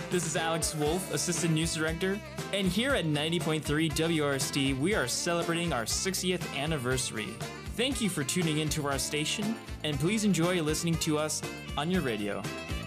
This is Alex Wolf, Assistant News Director, and here at 90.3 WRSD, we are celebrating our 60th anniversary. Thank you for tuning into our station, and please enjoy listening to us on your radio.